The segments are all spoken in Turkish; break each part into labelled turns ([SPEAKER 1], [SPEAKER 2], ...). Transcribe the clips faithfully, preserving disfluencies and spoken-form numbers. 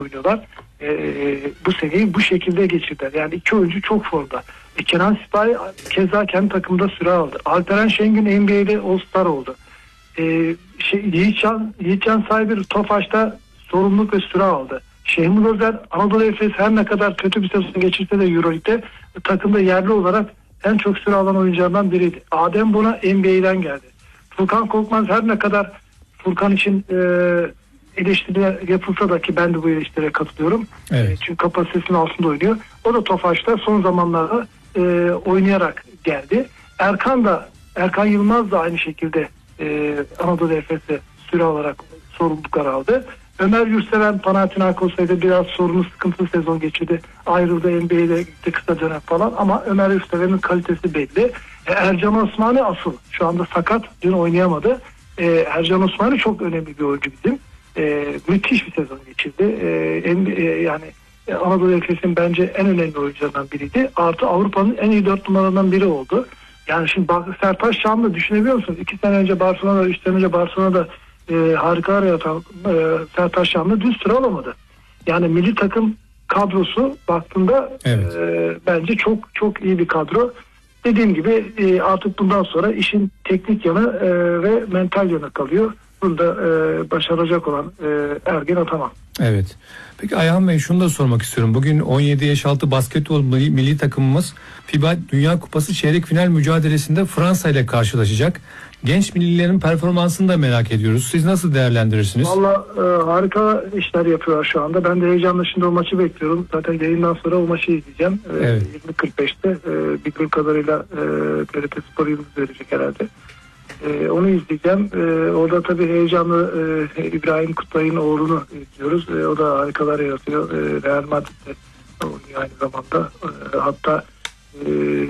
[SPEAKER 1] oynuyorlar. Ee, bu seneyi bu şekilde geçirdiler. Yani iki oyuncu çok formda. E, Kenan Sipahi keza kendi takımda süre aldı. Alperen Şengün N B A'de All-Star oldu. Ee, şey, Yiğitcan, Yiğitcan Saybir Tofaş'ta sorumluluk ve süre aldı. Şehmuz Özer Anadolu Efes her ne kadar kötü bir sezon geçirse de Euroleague'de takımda yerli olarak en çok süre alan oyunculardan biriydi. Adem Buna N B A'den geldi. Furkan Korkmaz her ne kadar Furkan için e, eleştiriler yapılsa da, ki ben de bu eleştiriye katılıyorum.
[SPEAKER 2] Evet.
[SPEAKER 1] E, çünkü kapasitesinin altında oynuyor. O da Tofaş'ta son zamanlarda e, oynayarak geldi. Erkan da Erkan Yılmaz da aynı şekilde e, Anadolu Efes'e süre alarak sorumluluklar aldı. Ömer Yurtseven Panathinaikos'ta biraz sorunlu sıkıntılı sezon geçirdi. Ayrıldı, N B A'de gitti kısa dönem falan, ama Ömer Yurtseven'in kalitesi belli. E, Ercan Osmani asıl şu anda sakat, dün oynayamadı. E, Ercan Osmani çok önemli bir oyuncu bizim. E, müthiş bir sezon geçirdi. E, en, e, yani e, Anadolu Efes'in bence en önemli oyuncularından biriydi. Artı Avrupa'nın en iyi dört numaralarından biri oldu. Yani şimdi bak, Sertaç Şanlı düşünebiliyor musun? İki sene önce Barcelona'da, üç sene önce Barcelona'da e, harikalar yaratan e, Sertaç Şanlı dün süre alamadı. Yani milli takım kadrosu baktığında
[SPEAKER 2] evet.
[SPEAKER 1] e, bence çok çok iyi bir kadro. Dediğim gibi e, artık bundan sonra işin teknik yanı e, ve mental yanı kalıyor. Bunda e, başaracak olan e, Ergin Ataman.
[SPEAKER 2] Evet. Peki Ayhan Bey, şunu da sormak istiyorum. Bugün on yedi yaş altı basketbol milli, milli takımımız FIBA Dünya Kupası çeyrek final mücadelesinde Fransa ile karşılaşacak. Genç millilerin performansını da merak ediyoruz. Siz nasıl değerlendirirsiniz?
[SPEAKER 1] Valla e, harika işler yapıyorlar şu anda. Ben de heyecanla şimdi o maçı bekliyorum. Zaten yayından sonra o maçı izleyeceğim. E,
[SPEAKER 2] evet.
[SPEAKER 1] yirmi kırk beşte e, bildiğim kadarıyla e, T R T Spor Yıldız verecek herhalde. E, onu izleyeceğim. E, orada tabii heyecanlı e, İbrahim Kutlay'ın oğlunu izliyoruz. E, o da harikalar yaratıyor. E, Real Madrid'de oynuyor aynı zamanda. E, hatta e,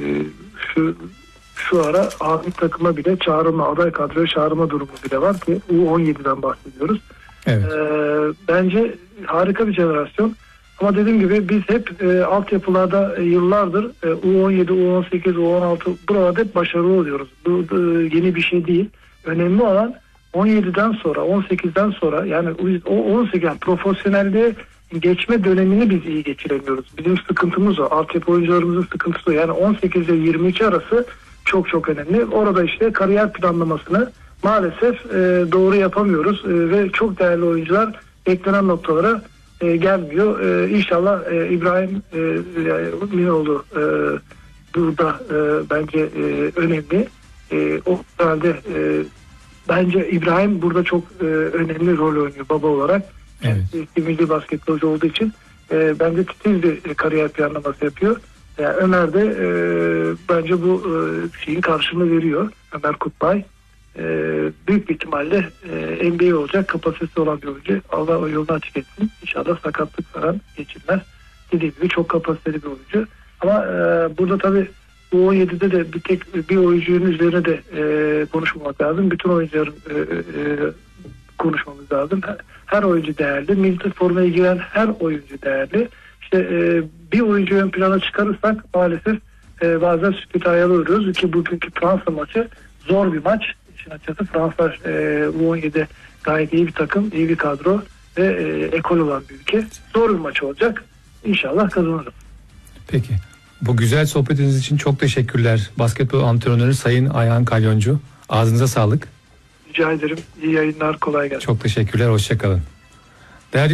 [SPEAKER 1] şu şu ara Ahmet takıma bile çağrılma, aday kadroya çağrılma durumu bile var ki U on yediden bahsediyoruz.
[SPEAKER 2] Evet.
[SPEAKER 1] E, bence harika bir jenerasyon. Ama dediğim gibi biz hep e, altyapılarda e, yıllardır e, U on yedi, U on sekiz, U on altı buralarda hep başarılı oluyoruz. Bu e, yeni bir şey değil. Önemli olan on yediden sonra, on sekizden sonra, yani o on sekiz yani profesyonelliğe geçme dönemini biz iyi geçiremiyoruz. Bizim sıkıntımız o. Altyapı oyuncularımızın sıkıntısı o. Yani on sekiz ile yirmi iki arası çok çok önemli. Orada işte kariyer planlamasını maalesef e, doğru yapamıyoruz. E, ve çok değerli oyuncular beklenen noktalara E, gelmiyor. E, İnşallah e, İbrahim e, Minoğlu e, burada e, bence e, önemli. E, o halde e, bence İbrahim burada çok e, önemli rol oynuyor baba olarak.
[SPEAKER 2] Evet.
[SPEAKER 1] E, milli basketbolcu olduğu için e, bence titiz bir kariyer planlaması yapıyor. Yani Ömer de e, bence bu e, şeyin karşılığını veriyor. Ömer Kutbay. Ee, büyük bir ihtimalle e, N B A olacak kapasitesi olan bir oyuncu. Allah o yolunu açık etsin. İnşallah sakatlık falan geçirmez. Dediğim gibi çok kapasiteli bir oyuncu. Ama e, burada tabii U on yedide de bir tek bir oyuncunun üzerine de e, konuşmamak lazım. Bütün oyuncuların e, e, konuşmamız lazım. Her oyuncu değerli. Milli formaya giren her oyuncu değerli. İşte e, bir oyuncu ön plana çıkarırsak maalesef e, bazen sürpriz ayarlıyoruz ki bugünkü Fransa maçı zor bir maç. İşin açıkçası Fransa e, U on yedi gayet iyi bir takım, iyi bir kadro ve e, ekol olan bir ülke. Zor bir maç olacak. İnşallah kazanırız.
[SPEAKER 2] Peki. Bu güzel sohbetiniz için çok teşekkürler. Basketbol antrenörü Sayın Ayhan Kalyoncu. Ağzınıza sağlık.
[SPEAKER 1] Rica ederim. İyi yayınlar, kolay gelsin.
[SPEAKER 2] Çok teşekkürler. Hoşçakalın. Değerli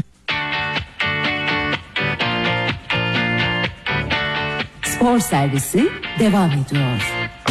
[SPEAKER 3] Spor servisi devam ediyor.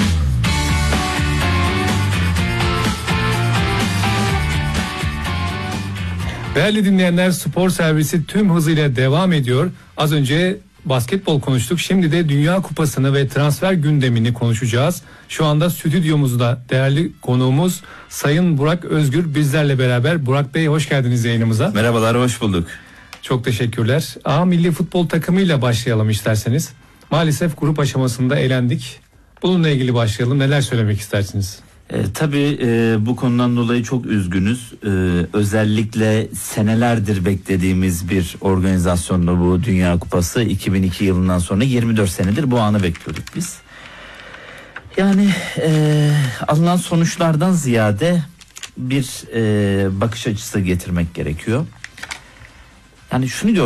[SPEAKER 2] Değerli dinleyenler, spor servisi tüm hızıyla devam ediyor. Az önce basketbol konuştuk. Şimdi de Dünya Kupası'nı ve transfer gündemini konuşacağız. Şu anda stüdyomuzda değerli konuğumuz Sayın Burak Özgür bizlerle beraber. Burak Bey, hoş geldiniz yayınımıza.
[SPEAKER 4] Merhabalar, hoş bulduk.
[SPEAKER 2] Çok teşekkürler. A milli futbol takımıyla başlayalım isterseniz. Maalesef grup aşamasında elendik. Bununla ilgili başlayalım. Neler söylemek istersiniz?
[SPEAKER 4] E, tabii e, bu konudan dolayı çok üzgünüz. E, özellikle senelerdir beklediğimiz bir organizasyonda bu Dünya Kupası, iki bin iki yılından sonra yirmi dört senedir bu anı bekliyorduk biz. Yani e, alınan sonuçlardan ziyade bir e, bakış açısı getirmek gerekiyor. Yani şunu diyor